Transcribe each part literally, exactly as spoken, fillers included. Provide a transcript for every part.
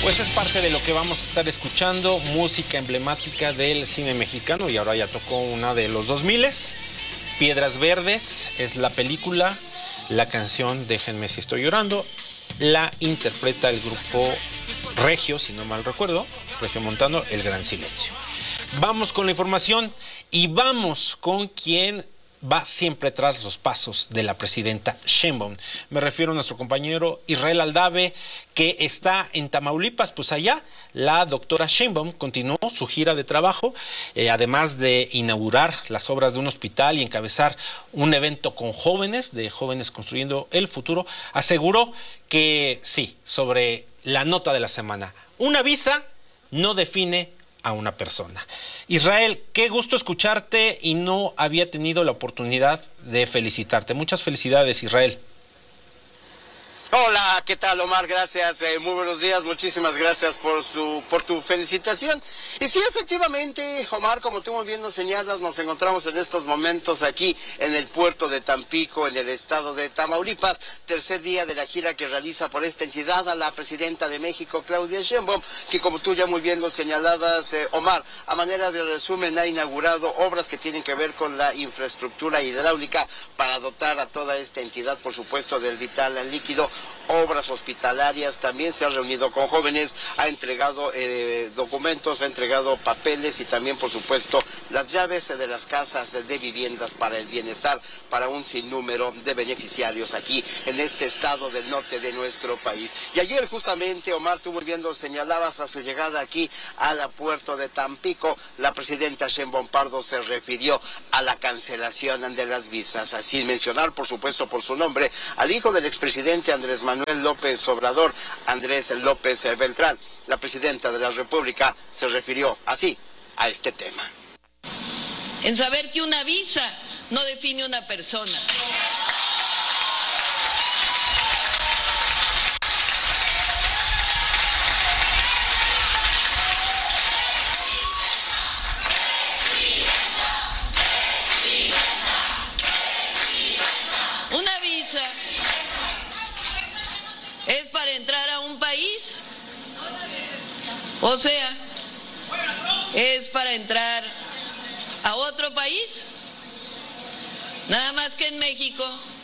Pues es parte de lo que vamos a estar escuchando, música emblemática del cine mexicano, y ahora ya tocó una de los dos miles. Piedras Verdes es la película, la canción Déjenme si estoy llorando la interpreta el grupo Regio, si no mal recuerdo, Regiomontano, El Gran Silencio. Vamos con la información y vamos con quien va siempre tras los pasos de la presidenta Sheinbaum. Me refiero a nuestro compañero Israel Aldave, que está en Tamaulipas. Pues allá la doctora Sheinbaum continuó su gira de trabajo, eh, además de inaugurar las obras de un hospital y encabezar un evento con jóvenes, de Jóvenes Construyendo el Futuro. Aseguró que sí, sobre la nota de la semana, una visa no define a una persona. Israel, qué gusto escucharte y no había tenido la oportunidad de felicitarte. Muchas felicidades, Israel. Hola, ¿qué tal, Omar? Gracias, eh, muy buenos días, muchísimas gracias por su por tu felicitación. Y sí, efectivamente, Omar, como tú muy bien nos señalas, nos encontramos en estos momentos aquí en el puerto de Tampico, en el estado de Tamaulipas, tercer día de la gira que realiza por esta entidad a la presidenta de México, Claudia Sheinbaum, que como tú ya muy bien lo señalabas, eh, Omar, a manera de resumen ha inaugurado obras que tienen que ver con la infraestructura hidráulica para dotar a toda esta entidad, por supuesto, del vital líquido, obras hospitalarias, también se ha reunido con jóvenes, ha entregado eh, documentos, ha entregado papeles y también, por supuesto, las llaves de las casas de viviendas para el bienestar para un sinnúmero de beneficiarios aquí en este estado del norte de nuestro país. Y ayer justamente, Omar, tú muy bien lo señalabas, a su llegada aquí al puerto de Tampico, la presidenta Sheinbaum Pardo se refirió a la cancelación de las visas, sin mencionar, por supuesto, por su nombre, al hijo del expresidente Andrés Manuel López Obrador, Andrés López Beltrán. La presidenta de la República se refirió así a este tema. En saber que una visa no define una persona. Una visa es para entrar a un país, o sea, es para entrar a otro país. Nada más que en México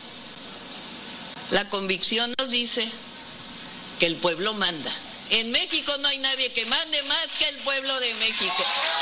la convicción nos dice que el pueblo manda. En México no hay nadie que mande más que el pueblo de México.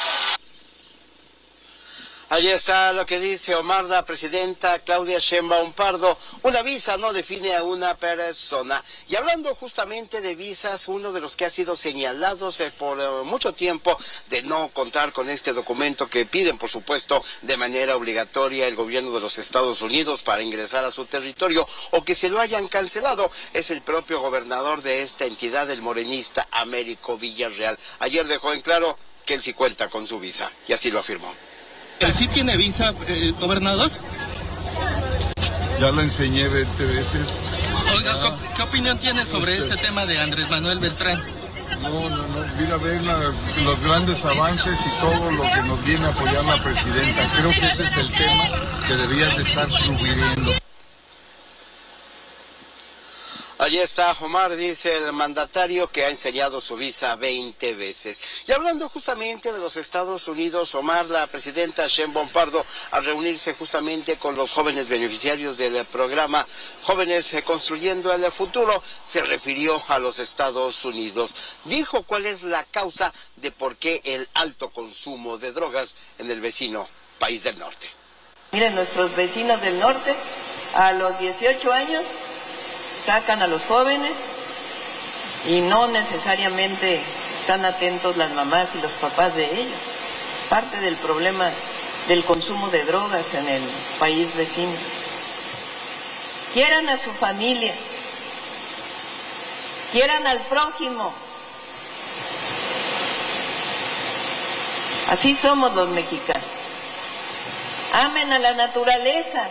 Ahí está lo que dice Omar, la presidenta Claudia Sheinbaum Pardo. Una visa no define a una persona. Y hablando justamente de visas, uno de los que ha sido señalados eh, por eh, mucho tiempo de no contar con este documento que piden, por supuesto, de manera obligatoria el gobierno de los Estados Unidos para ingresar a su territorio, o que se lo hayan cancelado, es el propio gobernador de esta entidad, el morenista Américo Villarreal. Ayer dejó en claro que él sí cuenta con su visa, y así lo afirmó. ¿Sí tiene visa, eh, gobernador? Ya la enseñé veinte veces. Oiga, ¿qué, ¿qué opinión tiene sobre este tema de Andrés Manuel Beltrán? No, no, no. Mira, ver la, los grandes avances y todo lo que nos viene a apoyar la presidenta. Creo que ese es el tema que deberías de estar cubriendo. Allí está Omar, dice el mandatario, que ha enseñado su visa veinte veces. Y hablando justamente de los Estados Unidos, Omar, la presidenta Sheinbaum Pardo, al reunirse justamente con los jóvenes beneficiarios del programa Jóvenes Construyendo el Futuro, se refirió a los Estados Unidos. Dijo cuál es la causa de por qué el alto consumo de drogas en el vecino país del norte. Miren, nuestros vecinos del norte, a los dieciocho años, sacan a los jóvenes y no necesariamente están atentos las mamás y los papás de ellos. Parte del problema del consumo de drogas en el país vecino. Quieran a su familia, quieran al prójimo. Así somos los mexicanos. Amen a la naturaleza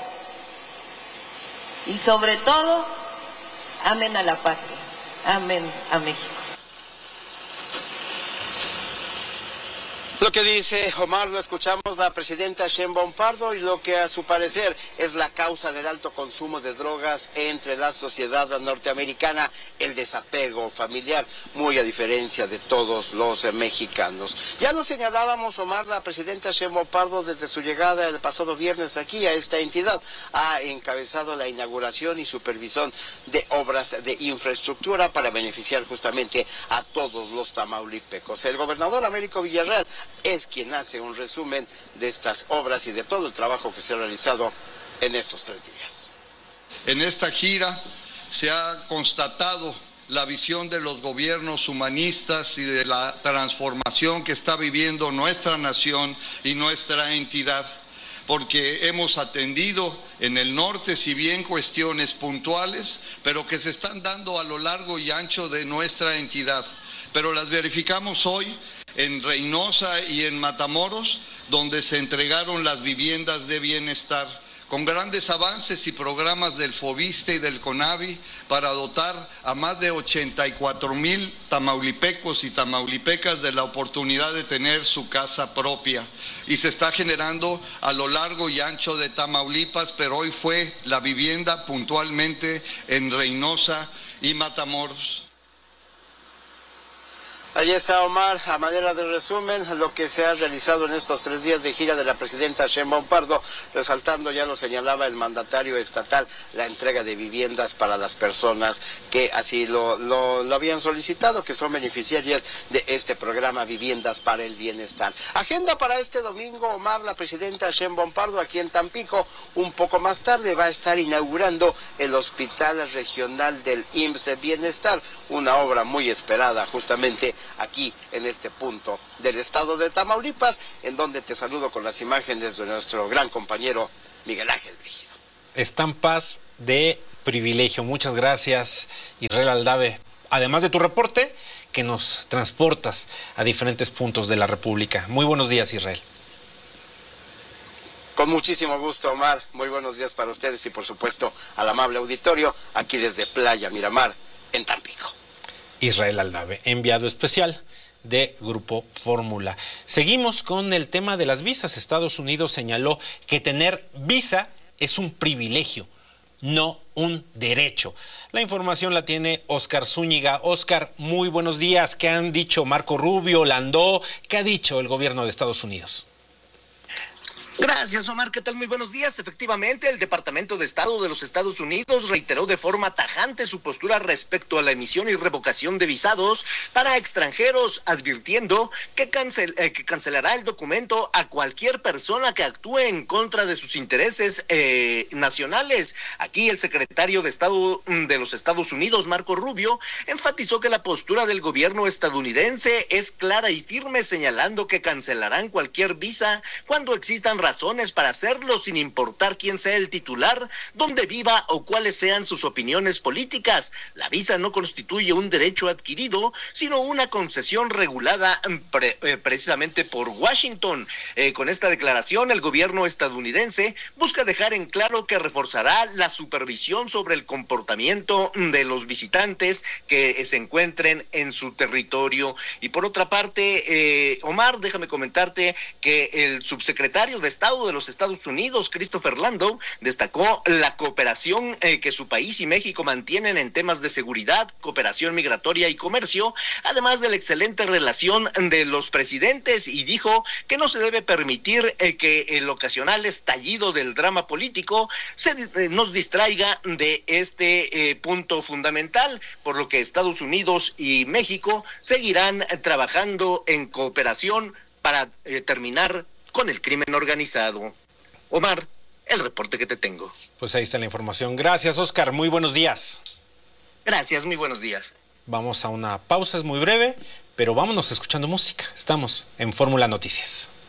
y sobre todo amen a la patria, amen a México. Lo que dice Omar, lo escuchamos la presidenta Sheinbaum Pardo, y lo que a su parecer es la causa del alto consumo de drogas entre la sociedad norteamericana, el desapego familiar, muy a diferencia de todos los eh, mexicanos. Ya lo señalábamos, Omar, la presidenta Sheinbaum Pardo desde su llegada el pasado viernes aquí a esta entidad ha encabezado la inauguración y supervisión de obras de infraestructura para beneficiar justamente a todos los tamaulipecos. El gobernador Américo Villarreal es quien hace un resumen de estas obras y de todo el trabajo que se ha realizado en estos tres días. En esta gira se ha constatado la visión de los gobiernos humanistas y de la transformación que está viviendo nuestra nación y nuestra entidad, porque hemos atendido en el norte, si bien cuestiones puntuales, pero que se están dando a lo largo y ancho de nuestra entidad. Pero las verificamos hoy en Reynosa y en Matamoros, donde se entregaron las viviendas de bienestar, con grandes avances y programas del FOBISTE y del CONAVI para dotar a más de ochenta y cuatro mil tamaulipecos y tamaulipecas de la oportunidad de tener su casa propia. Y se está generando a lo largo y ancho de Tamaulipas, pero hoy fue la vivienda puntualmente en Reynosa y Matamoros. Allí está, Omar, a manera de resumen, lo que se ha realizado en estos tres días de gira de la presidenta Sheinbaum Pardo, resaltando, ya lo señalaba el mandatario estatal, la entrega de viviendas para las personas que así lo, lo, lo habían solicitado, que son beneficiarias de este programa Viviendas para el Bienestar. Agenda para este domingo, Omar, la presidenta Sheinbaum Pardo aquí en Tampico, un poco más tarde va a estar inaugurando el Hospital Regional del I M S S Bienestar, una obra muy esperada justamente aquí en este punto del estado de Tamaulipas, en donde te saludo con las imágenes de nuestro gran compañero Miguel Ángel Brígido. Estampas de privilegio. Muchas gracias, Israel Aldave. Además de tu reporte, que nos transportas a diferentes puntos de la República. Muy buenos días, Israel. Con muchísimo gusto, Omar. Muy buenos días para ustedes y, por supuesto, al amable auditorio, aquí desde Playa Miramar, en Tampico. Israel Aldave, enviado especial de Grupo Fórmula. Seguimos con el tema de las visas. Estados Unidos señaló que tener visa es un privilegio, no un derecho. La información la tiene Oscar Zúñiga. Oscar, muy buenos días. ¿Qué han dicho Marco Rubio, Landó? ¿Qué ha dicho el gobierno de Estados Unidos? Gracias, Omar. ¿Qué tal? Muy buenos días. Efectivamente, el Departamento de Estado de los Estados Unidos reiteró de forma tajante su postura respecto a la emisión y revocación de visados para extranjeros, advirtiendo que, cancel, eh, que cancelará el documento a cualquier persona que actúe en contra de sus intereses eh, nacionales. Aquí el secretario de Estado de los Estados Unidos, Marco Rubio, enfatizó que la postura del gobierno estadounidense es clara y firme, señalando que cancelarán cualquier visa cuando existan razones para hacerlo, sin importar quién sea el titular, dónde viva o cuáles sean sus opiniones políticas. La visa no constituye un derecho adquirido, sino una concesión regulada pre, eh, precisamente por Washington. Eh, con esta declaración, el gobierno estadounidense busca dejar en claro que reforzará la supervisión sobre el comportamiento de los visitantes que se encuentren en su territorio. Y por otra parte, eh, Omar, déjame comentarte que el subsecretario de Estado de los Estados Unidos, Christopher Landau, destacó la cooperación eh, que su país y México mantienen en temas de seguridad, cooperación migratoria y comercio, además de la excelente relación de los presidentes, y dijo que no se debe permitir eh, que el ocasional estallido del drama político se, eh, nos distraiga de este eh, punto fundamental, por lo que Estados Unidos y México seguirán eh, trabajando en cooperación para eh, terminar con el crimen organizado. Omar, el reporte que te tengo. Pues ahí está la información. Gracias, Oscar. Muy buenos días. Gracias, muy buenos días. Vamos a una pausa, es muy breve, pero vámonos escuchando música. Estamos en Fórmula Noticias.